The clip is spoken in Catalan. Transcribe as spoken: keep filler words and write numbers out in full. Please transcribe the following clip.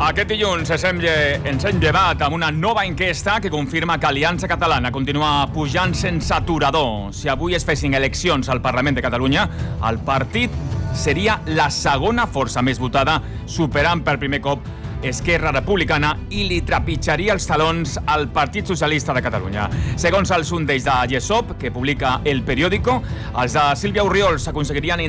Aquest dilluns ens hem, lle ens hem llevat amb una nova enquesta que confirma que Aliança Catalana continua pujant sense aturador. Si avui es fessin eleccions al Parlament de Catalunya, el partit seria la segona força més votada, superant per primer cop Esquerra Republicana i li trepitjaria els talons al Partit Socialista de Catalunya. Segons els sondeig de GESOP, que publica El Periódico, els de Sílvia Orriols aconseguirien